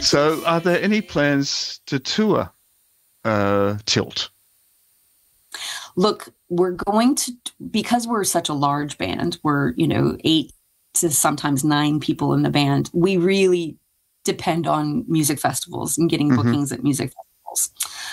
So, are there any plans to tour Tilt? Look, we're going to, because we're such a large band, we're, 8 to sometimes 9 people in the band. We really depend on music festivals and getting Hmm. bookings at music festivals.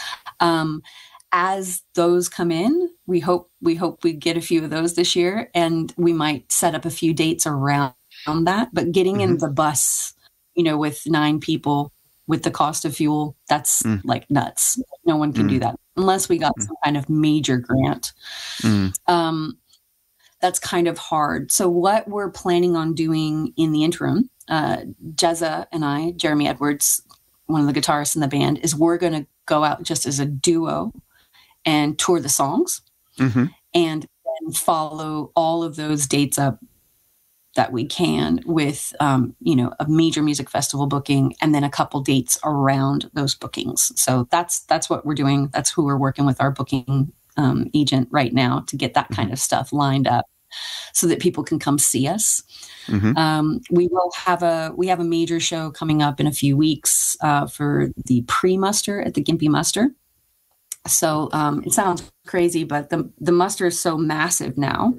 As those come in, we hope we get a few of those this year, and we might set up a few dates around that. But getting in Hmm. the bus, with 9 people with the cost of fuel, that's Mm, like nuts. No one can do mm, that unless we got mm, some kind of major grant. mm. Um, that's kind of hard. So what we're planning on doing in the interim, Jezza and I, Jeremy Edwards, one of the guitarists in the band, is we're going to go out just as a duo and tour the songs Hmm. and then follow all of those dates up that we can with, a major music festival booking and then a couple dates around those bookings. So that's what we're doing. That's who we're working with, our booking agent right now, to get that kind Hmm. of stuff lined up so that people can come see us. Hmm. We have a major show coming up in a few weeks for the pre-muster at the Gimpy Muster. So it sounds crazy, but the muster is so massive now,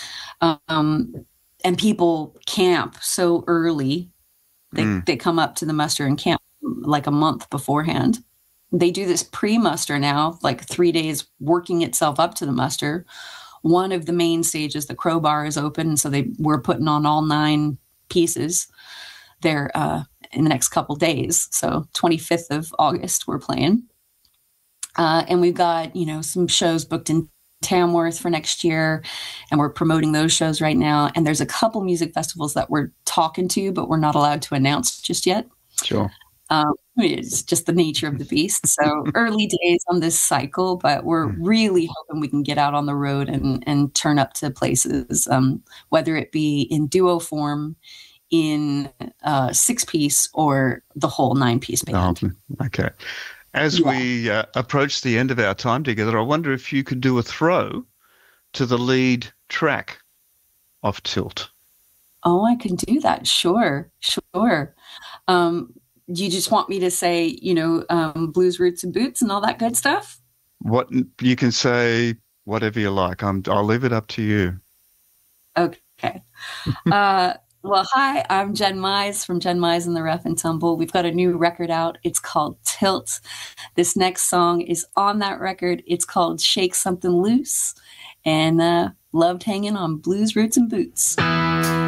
and people camp so early. Mm. They come up to the muster and camp like a month beforehand. They do this pre-muster now, like 3 days working itself up to the muster. One of the main stages, the crowbar, is open, so we're putting on all 9 pieces there in the next couple days. So 25th of August, we're playing. And we've got, some shows booked in Tamworth for next year, and we're promoting those shows right now. And there's a couple music festivals that we're talking to, but we're not allowed to announce just yet. Sure. It's just the nature of the beast. So early days on this cycle, but we're Mm. really hoping we can get out on the road and turn up to places, whether it be in duo form, in 6-piece, or the whole 9-piece Oh, band. okay. As Yeah. we approach the end of our time together, I wonder if you could do a throw to the lead track of Tilt. Oh, I can do that. Sure, sure. You just want me to say, blues roots and boots and all that good stuff? What you can say, whatever you like. I'll leave it up to you. Okay. Well, hi, I'm Jen Mize from Jen Mize and the Rough and Tumble. We've got a new record out. It's called Tilt. This next song is on that record. It's called Shake Something Loose, and loved hanging on blues roots and boots.